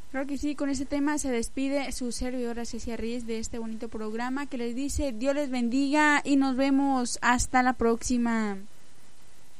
Claro que sí, con este tema se despide su servidora Cecia Reyes de este bonito programa que les dice Dios les bendiga y nos vemos hasta la próxima.